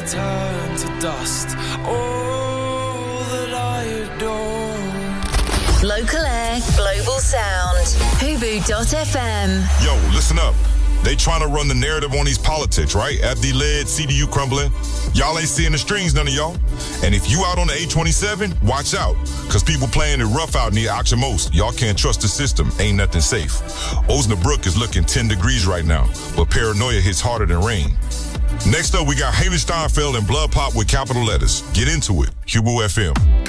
turn to dust. All that I adore. Local air, global sound. Hubu.fm. Yo, listen up. They trying to run the narrative on these politics, right? FD led, CDU crumbling. Y'all ain't seeing the strings, none of y'all. And if you out on the 827, watch out. Because people playing it rough out near Auction Most. Y'all can't trust the system. Ain't nothing safe. Osnabrück is looking 10 degrees right now. But paranoia hits harder than rain. Next up, we got Haley Steinfeld and Blood Pop with capital letters. Get into it. Hubu FM.